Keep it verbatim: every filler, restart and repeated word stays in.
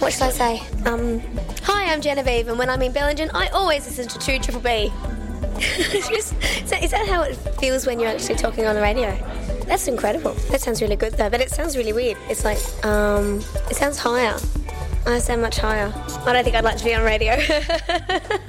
What should I say? Um, hi, I'm Genevieve, and when I'm in Bellingen, I always listen to two Triple B. Just, is, that, is that how it feels when you're actually talking on the radio? That's incredible. That sounds really good, though, but it sounds really weird. It's like, um, it sounds higher. I sound much higher. I don't think I'd like to be on radio.